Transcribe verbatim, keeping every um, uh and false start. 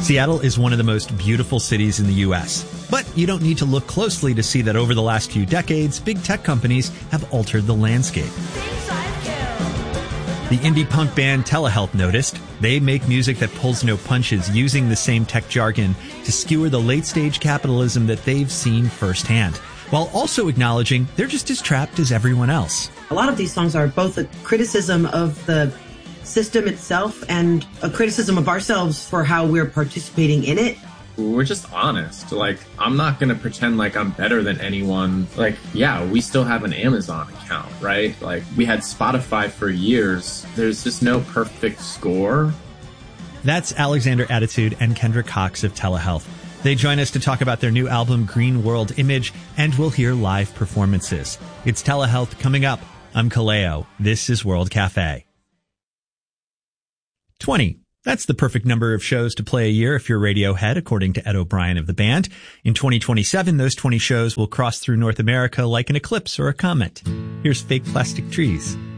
Seattle is one of the most beautiful cities in the U S, but you don't need to look closely to see that over the last few decades, big tech companies have altered the landscape. The indie punk band Telehealth noticed. They make music that pulls no punches, using the same tech jargon to skewer the late-stage capitalism that they've seen firsthand, while also acknowledging they're just as trapped as everyone else. A lot of these songs are both a criticism of the system itself and a criticism of ourselves for how we're participating in it. We're just honest. Like, I'm not going to pretend like I'm better than anyone. Like, yeah, we still have an Amazon account, right? Like, we had Spotify for years. There's just no perfect score. That's Alexander Attitude and Kendra Cox of Telehealth. They join us to talk about their new album, Green World Image, and we'll hear live performances. It's Telehealth coming up. I'm Kaleo. This is World Cafe. twenty. That's the perfect number of shows to play a year if you're Radiohead, according to Ed O'Brien of the band. In twenty twenty-seven, those twenty shows will cross through North America like an eclipse or a comet. Here's Fake Plastic Trees.